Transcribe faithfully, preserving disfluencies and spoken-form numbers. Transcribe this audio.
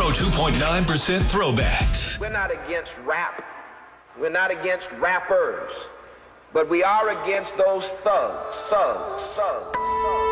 oh two point nine percent Throwbacks. We're not against rap. We're not against rappers. But we are against those thugs, thugs, thugs, thugs.